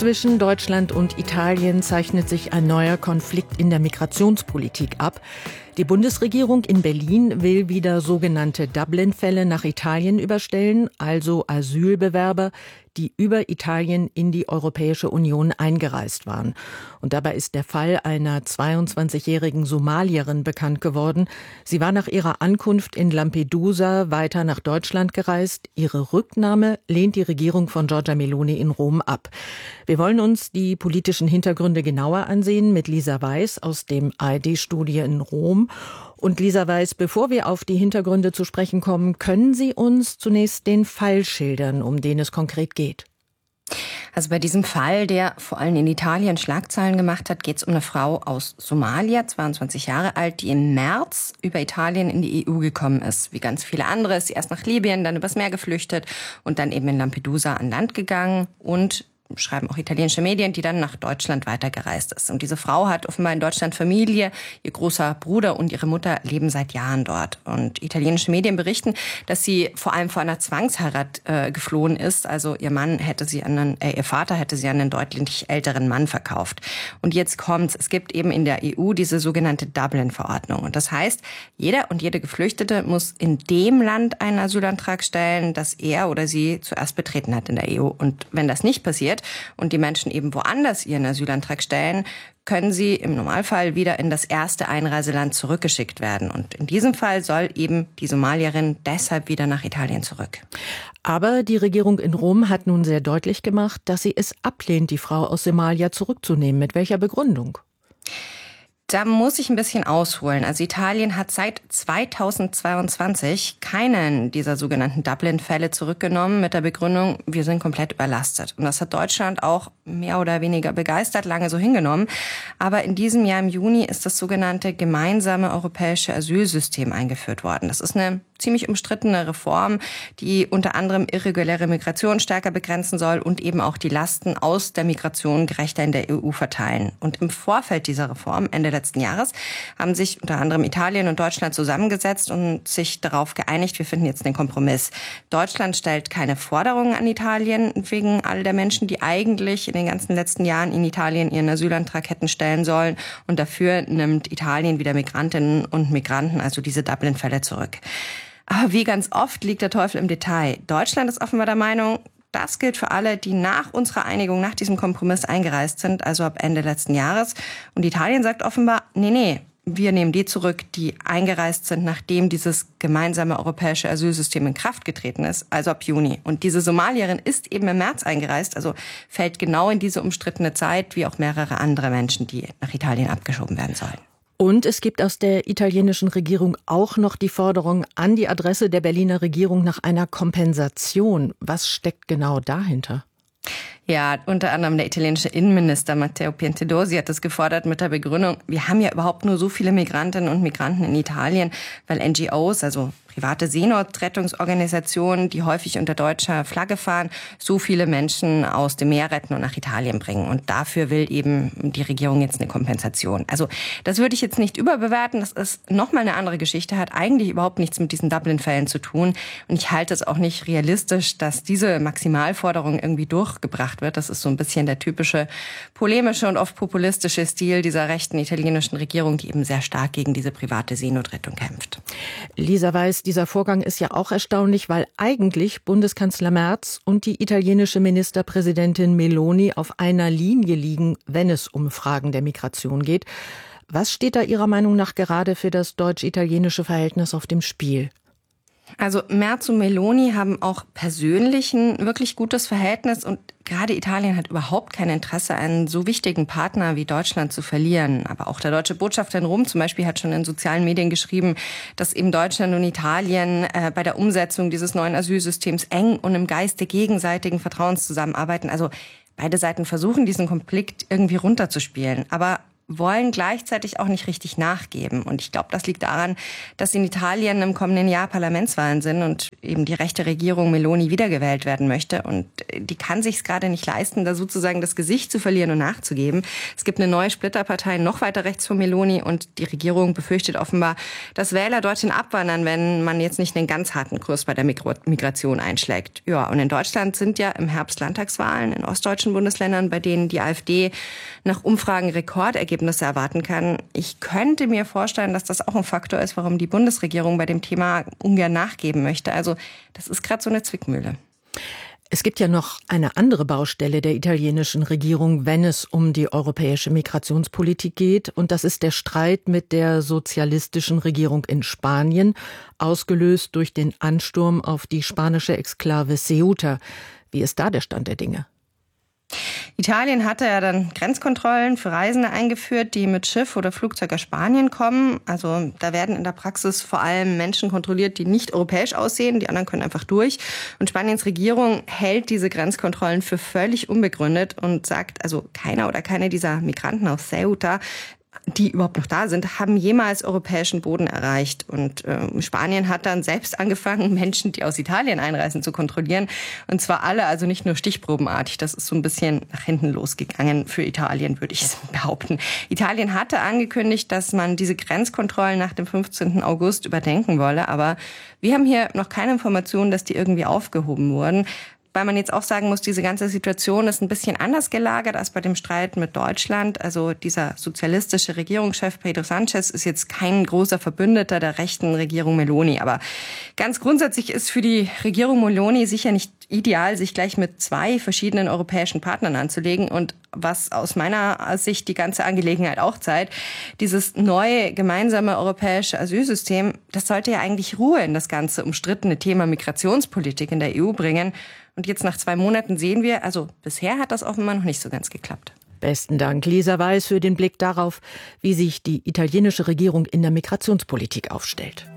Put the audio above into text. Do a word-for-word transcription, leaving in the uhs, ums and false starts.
Zwischen Deutschland und Italien zeichnet sich ein neuer Konflikt in der Migrationspolitik ab. Die Bundesregierung in Berlin will wieder sogenannte Dublin-Fälle nach Italien überstellen, also Asylbewerber, die über Italien in die Europäische Union eingereist waren. Und dabei ist der Fall einer zweiundzwanzigjährigen Somalierin bekannt geworden. Sie war nach ihrer Ankunft in Lampedusa weiter nach Deutschland gereist. Ihre Rücknahme lehnt die Regierung von Giorgia Meloni in Rom ab. Wir wollen uns die politischen Hintergründe genauer ansehen mit Lisa Weiß aus dem A R D-Studio in Rom. Und Lisa Weiß, bevor wir auf die Hintergründe zu sprechen kommen, können Sie uns zunächst den Fall schildern, um den es konkret geht? Also bei diesem Fall, der vor allem in Italien Schlagzeilen gemacht hat, geht es um eine Frau aus Somalia, zweiundzwanzig Jahre alt, die im März über Italien in die E U gekommen ist. Wie ganz viele andere ist sie erst nach Libyen, dann übers Meer geflüchtet und dann eben in Lampedusa an Land gegangen und schreiben auch italienische Medien, die dann nach Deutschland weitergereist ist. Und diese Frau hat offenbar in Deutschland Familie. Ihr großer Bruder und ihre Mutter leben seit Jahren dort. Und italienische Medien berichten, dass sie vor allem vor einer Zwangsheirat äh, geflohen ist. Also ihr Mann hätte sie an einen, äh, ihr Vater hätte sie an einen deutlich älteren Mann verkauft. Und jetzt kommt's. Es gibt eben in der E U diese sogenannte Dublin-Verordnung. Und das heißt, jeder und jede Geflüchtete muss in dem Land einen Asylantrag stellen, das er oder sie zuerst betreten hat in der E U. Und wenn das nicht passiert, und die Menschen eben woanders ihren Asylantrag stellen, können sie im Normalfall wieder in das erste Einreiseland zurückgeschickt werden. Und in diesem Fall soll eben die Somalierin deshalb wieder nach Italien zurück. Aber die Regierung in Rom hat nun sehr deutlich gemacht, dass sie es ablehnt, die Frau aus Somalia zurückzunehmen. Mit welcher Begründung? Da muss ich ein bisschen ausholen. Also Italien hat seit zweitausendzweiundzwanzig keinen dieser sogenannten Dublin-Fälle zurückgenommen mit der Begründung, wir sind komplett überlastet. Und das hat Deutschland auch mehr oder weniger begeistert lange so hingenommen. Aber in diesem Jahr im Juni ist das sogenannte gemeinsame europäische Asylsystem eingeführt worden. Das ist eine ziemlich umstrittene Reform, die unter anderem irreguläre Migration stärker begrenzen soll und eben auch die Lasten aus der Migration gerechter in der E U verteilen. Und im Vorfeld dieser Reform, Ende letzten Jahres, haben sich unter anderem Italien und Deutschland zusammengesetzt und sich darauf geeinigt, wir finden jetzt einen Kompromiss. Deutschland stellt keine Forderungen an Italien wegen all der Menschen, die eigentlich in den ganzen letzten Jahren in Italien ihren Asylantrag hätten stellen sollen. Und dafür nimmt Italien wieder Migrantinnen und Migranten, also diese Dublin-Fälle, zurück. Aber wie ganz oft liegt der Teufel im Detail. Deutschland ist offenbar der Meinung, das gilt für alle, die nach unserer Einigung, nach diesem Kompromiss eingereist sind, also ab Ende letzten Jahres. Und Italien sagt offenbar, nee, nee, wir nehmen die zurück, die eingereist sind, nachdem dieses gemeinsame europäische Asylsystem in Kraft getreten ist, also ab Juni. Und diese Somalierin ist eben im März eingereist, also fällt genau in diese umstrittene Zeit, wie auch mehrere andere Menschen, die nach Italien abgeschoben werden sollen. Und es gibt aus der italienischen Regierung auch noch die Forderung an die Adresse der Berliner Regierung nach einer Kompensation. Was steckt genau dahinter? Ja, unter anderem der italienische Innenminister Matteo Piantedosi hat das gefordert mit der Begründung, wir haben ja überhaupt nur so viele Migrantinnen und Migranten in Italien, weil N G Os, also private Seenotrettungsorganisationen, die häufig unter deutscher Flagge fahren, so viele Menschen aus dem Meer retten und nach Italien bringen. Und dafür will eben die Regierung jetzt eine Kompensation. Also das würde ich jetzt nicht überbewerten. Das ist nochmal eine andere Geschichte, hat eigentlich überhaupt nichts mit diesen Dublin-Fällen zu tun. Und ich halte es auch nicht realistisch, dass diese Maximalforderung irgendwie durchgebracht wird. Das ist so ein bisschen der typische polemische und oft populistische Stil dieser rechten italienischen Regierung, die eben sehr stark gegen diese private Seenotrettung kämpft. Lisa Weiß, dieser Vorgang ist ja auch erstaunlich, weil eigentlich Bundeskanzler Merz und die italienische Ministerpräsidentin Meloni auf einer Linie liegen, wenn es um Fragen der Migration geht. Was steht da Ihrer Meinung nach gerade für das deutsch-italienische Verhältnis auf dem Spiel? Also Merz und Meloni haben auch persönlich ein wirklich gutes Verhältnis und gerade Italien hat überhaupt kein Interesse, einen so wichtigen Partner wie Deutschland zu verlieren. Aber auch der deutsche Botschafter in Rom zum Beispiel hat schon in sozialen Medien geschrieben, dass eben Deutschland und Italien äh, bei der Umsetzung dieses neuen Asylsystems eng und im Geiste gegenseitigen Vertrauens zusammenarbeiten. Also beide Seiten versuchen, diesen Konflikt irgendwie runterzuspielen. Aber wollen gleichzeitig auch nicht richtig nachgeben. Und ich glaube, das liegt daran, dass in Italien im kommenden Jahr Parlamentswahlen sind und eben die rechte Regierung Meloni wiedergewählt werden möchte. Und die kann sich es gerade nicht leisten, da sozusagen das Gesicht zu verlieren und nachzugeben. Es gibt eine neue Splitterpartei noch weiter rechts von Meloni und die Regierung befürchtet offenbar, dass Wähler dorthin abwandern, wenn man jetzt nicht einen ganz harten Kurs bei der Migration einschlägt. Ja, und in Deutschland sind ja im Herbst Landtagswahlen in ostdeutschen Bundesländern, bei denen die AfD nach Umfragen Rekordergebnisse erwarten kann. Ich könnte mir vorstellen, dass das auch ein Faktor ist, warum die Bundesregierung bei dem Thema ungern nachgeben möchte. Also das ist gerade so eine Zwickmühle. Es gibt ja noch eine andere Baustelle der italienischen Regierung, wenn es um die europäische Migrationspolitik geht. Und das ist der Streit mit der sozialistischen Regierung in Spanien, ausgelöst durch den Ansturm auf die spanische Exklave Ceuta. Wie ist da der Stand der Dinge? Italien hatte ja dann Grenzkontrollen für Reisende eingeführt, die mit Schiff oder Flugzeug aus Spanien kommen. Also da werden in der Praxis vor allem Menschen kontrolliert, die nicht europäisch aussehen. Die anderen können einfach durch. Und Spaniens Regierung hält diese Grenzkontrollen für völlig unbegründet und sagt, also keiner oder keine dieser Migranten aus Ceuta, die überhaupt noch da sind, haben jemals europäischen Boden erreicht. Und äh, Spanien hat dann selbst angefangen, Menschen, die aus Italien einreisen, zu kontrollieren. Und zwar alle, also nicht nur stichprobenartig. Das ist so ein bisschen nach hinten losgegangen für Italien, würde ich behaupten. Italien hatte angekündigt, dass man diese Grenzkontrollen nach dem fünfzehnten August überdenken wolle. Aber wir haben hier noch keine Informationen, dass die irgendwie aufgehoben wurden. Weil man jetzt auch sagen muss, diese ganze Situation ist ein bisschen anders gelagert als bei dem Streit mit Deutschland. Also dieser sozialistische Regierungschef Pedro Sanchez ist jetzt kein großer Verbündeter der rechten Regierung Meloni. Aber ganz grundsätzlich ist für die Regierung Meloni sicher nicht ideal, sich gleich mit zwei verschiedenen europäischen Partnern anzulegen. Und was aus meiner Sicht die ganze Angelegenheit auch zeigt, dieses neue gemeinsame europäische Asylsystem, das sollte ja eigentlich Ruhe in das ganze umstrittene Thema Migrationspolitik in der E U bringen. Und jetzt nach zwei Monaten sehen wir, also bisher hat das offenbar noch nicht so ganz geklappt. Besten Dank, Lisa Weiß, für den Blick darauf, wie sich die italienische Regierung in der Migrationspolitik aufstellt.